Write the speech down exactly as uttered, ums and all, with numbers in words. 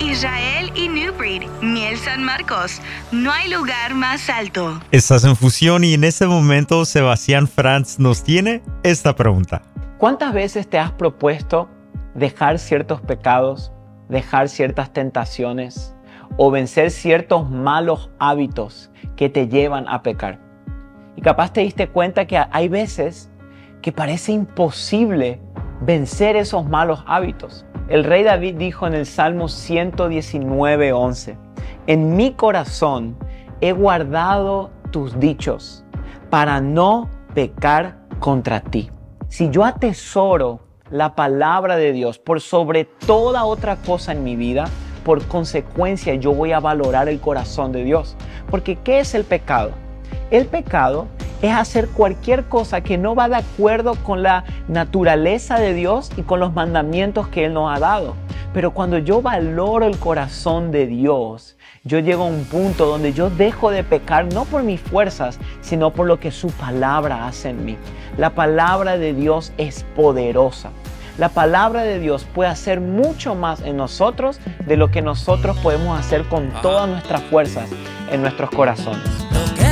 Israel y New Breed, Miel San Marcos. No hay lugar más alto. Estás en Fusión y en este momento Sebastián Franz nos tiene esta pregunta. ¿Cuántas veces te has propuesto dejar ciertos pecados, dejar ciertas tentaciones o vencer ciertos malos hábitos que te llevan a pecar? Y capaz te diste cuenta que hay veces que parece imposible vencer esos malos hábitos. El rey David dijo en el Salmo ciento diecinueve, once: en mi corazón he guardado tus dichos para no pecar contra ti. Si yo atesoro la palabra de Dios por sobre toda otra cosa en mi vida, por consecuencia yo voy a valorar el corazón de Dios. Porque ¿qué es el pecado? El pecado es hacer cualquier cosa que no va de acuerdo con la naturaleza de Dios y con los mandamientos que Él nos ha dado. Pero cuando yo valoro el corazón de Dios, yo llego a un punto donde yo dejo de pecar no por mis fuerzas, sino por lo que su palabra hace en mí. La palabra de Dios es poderosa. La palabra de Dios puede hacer mucho más en nosotros de lo que nosotros podemos hacer con todas nuestras fuerzas en nuestros corazones.